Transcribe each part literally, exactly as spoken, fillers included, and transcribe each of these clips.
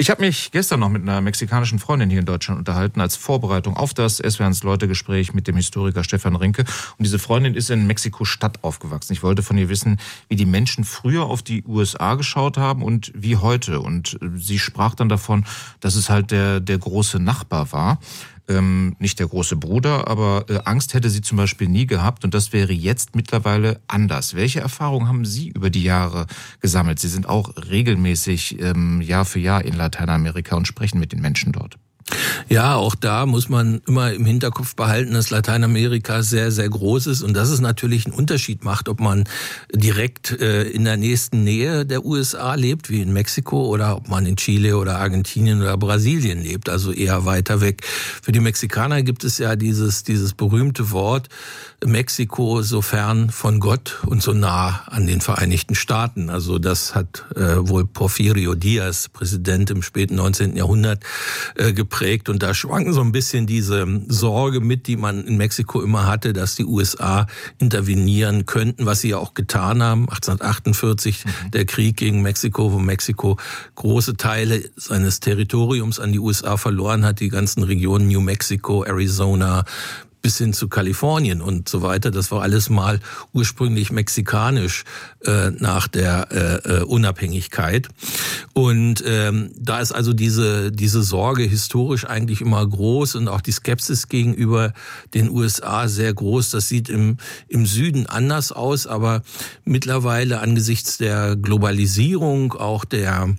Ich habe mich gestern noch mit einer mexikanischen Freundin hier in Deutschland unterhalten, als Vorbereitung auf das S W R eins Leute-Gespräch mit dem Historiker Stefan Rinke. Und diese Freundin ist in Mexiko-Stadt aufgewachsen. Ich wollte von ihr wissen, wie die Menschen früher auf die U S A geschaut haben und wie heute. Und sie sprach dann davon, dass es halt der, der große Nachbar war. Ähm, nicht der große Bruder, aber äh, Angst hätte sie zum Beispiel nie gehabt und das wäre jetzt mittlerweile anders. Welche Erfahrungen haben Sie über die Jahre gesammelt? Sie sind auch regelmäßig ähm, Jahr für Jahr in Lateinamerika und sprechen mit den Menschen dort. Ja, auch da muss man immer im Hinterkopf behalten, dass Lateinamerika sehr, sehr groß ist und dass es natürlich einen Unterschied macht, ob man direkt äh, in der nächsten Nähe der U S A lebt, wie in Mexiko, oder ob man in Chile oder Argentinien oder Brasilien lebt, also eher weiter weg. Für die Mexikaner gibt es ja dieses, dieses berühmte Wort, Mexiko so fern von Gott und so nah an den Vereinigten Staaten. Also das hat äh, wohl Porfirio Diaz, Präsident im späten neunzehnten Jahrhundert, äh, geprägt. Und da schwang so ein bisschen diese Sorge mit, die man in Mexiko immer hatte, dass die U S A intervenieren könnten, was sie ja auch getan haben. achtzehnhundertachtundvierzig mhm. der Krieg gegen Mexiko, wo Mexiko große Teile seines Territoriums an die U S A verloren hat, die ganzen Regionen New Mexico, Arizona, bis hin zu Kalifornien und so weiter. Das war alles mal ursprünglich mexikanisch äh, nach der äh, Unabhängigkeit. Und ähm, da ist also diese diese Sorge historisch eigentlich immer groß und auch die Skepsis gegenüber den U S A sehr groß. Das sieht im im Süden anders aus, aber mittlerweile angesichts der Globalisierung, auch der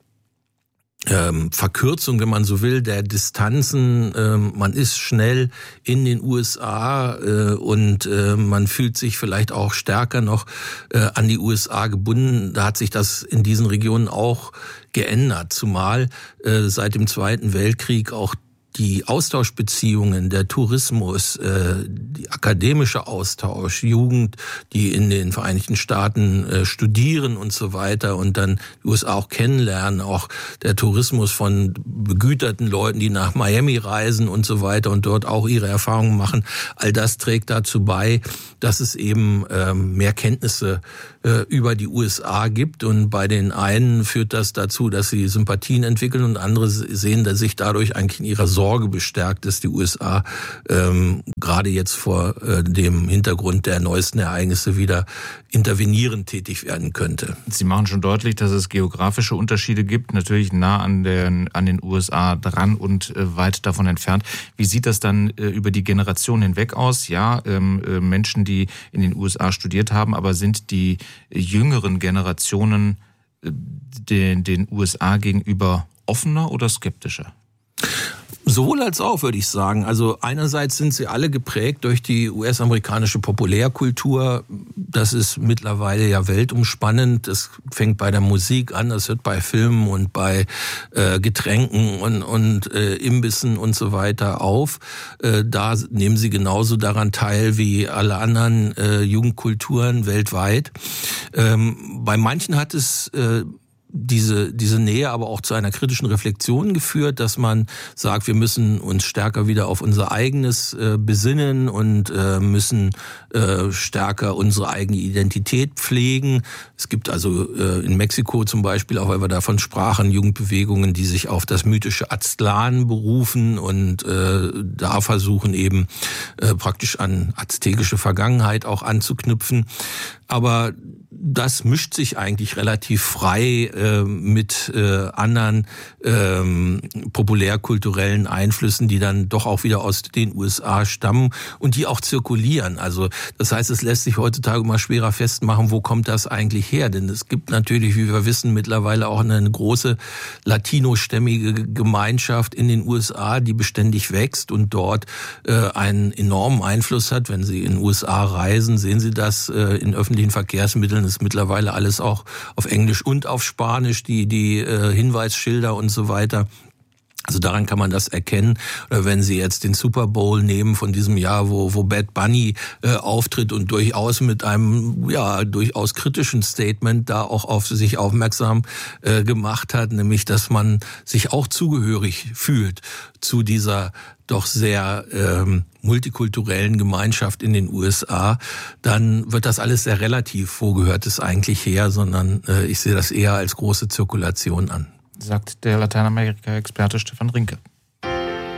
Ähm, Verkürzung, wenn man so will, der Distanzen. Ähm, man ist schnell in den U S A äh, und äh, man fühlt sich vielleicht auch stärker noch äh, an die U S A gebunden. Da hat sich das in diesen Regionen auch geändert, zumal äh, seit dem Zweiten Weltkrieg auch die Austauschbeziehungen, der Tourismus, äh, die akademische Austausch, Jugend, die in den Vereinigten Staaten äh, studieren und so weiter und dann die U S A auch kennenlernen, auch der Tourismus von begüterten Leuten, die nach Miami reisen und so weiter und dort auch ihre Erfahrungen machen. All das trägt dazu bei, dass es eben ähm, mehr Kenntnisse äh, über die U S A gibt und bei den einen führt das dazu, dass sie Sympathien entwickeln und andere sehen dass sich dadurch eigentlich in ihrer Sorge Sorge bestärkt, dass die U S A ähm, gerade jetzt vor äh, dem Hintergrund der neuesten Ereignisse wieder intervenierend tätig werden könnte. Sie machen schon deutlich, dass es geografische Unterschiede gibt, natürlich nah an den, an den U S A dran und äh, weit davon entfernt. Wie sieht das dann äh, über die Generationen hinweg aus? Ja, ähm, äh, Menschen, die in den U S A studiert haben, aber sind die jüngeren Generationen äh, den, den U S A gegenüber offener oder skeptischer? Sowohl als auch, würde ich sagen. Also einerseits sind sie alle geprägt durch die U S-amerikanische Populärkultur. Das ist mittlerweile ja weltumspannend. Das fängt bei der Musik an, das hört bei Filmen und bei äh, Getränken und, und äh, Imbissen und so weiter auf. Äh, da nehmen sie genauso daran teil wie alle anderen äh, Jugendkulturen weltweit. Ähm, bei manchen hat es äh, diese diese Nähe aber auch zu einer kritischen Reflexion geführt, dass man sagt, wir müssen uns stärker wieder auf unser eigenes äh, besinnen und äh, müssen äh, stärker unsere eigene Identität pflegen. Es gibt also äh, in Mexiko zum Beispiel, auch weil wir davon sprachen, Jugendbewegungen, die sich auf das mythische Aztlan berufen und äh, da versuchen eben äh, praktisch an aztekische Vergangenheit auch anzuknüpfen. Aber das mischt sich eigentlich relativ frei äh, mit äh, anderen ähm, populärkulturellen Einflüssen, die dann doch auch wieder aus den U S A stammen und die auch zirkulieren. Also das heißt, es lässt sich heutzutage immer schwerer festmachen, wo kommt das eigentlich her? Denn es gibt natürlich, wie wir wissen, mittlerweile auch eine große latinostämmige Gemeinschaft in den U S A, die beständig wächst und dort äh, einen enormen Einfluss hat. Wenn Sie in den U S A reisen, sehen Sie das äh, in öffentlichen Verkehrsmitteln. Das ist mittlerweile alles auch auf Englisch und auf Spanisch, die die äh, Hinweisschilder und so weiter. Also daran kann man das erkennen. Oder wenn Sie jetzt den Super Bowl nehmen von diesem Jahr, wo wo Bad Bunny äh, auftritt und durchaus mit einem ja durchaus kritischen Statement da auch auf sich aufmerksam äh, gemacht hat, nämlich dass man sich auch zugehörig fühlt zu dieser doch sehr ähm, multikulturellen Gemeinschaft in den U S A, dann wird das alles sehr relativ. Wo gehört es eigentlich her? Sondern äh, ich sehe das eher als große Zirkulation an. sagt der Lateinamerika-Experte Stefan Rinke.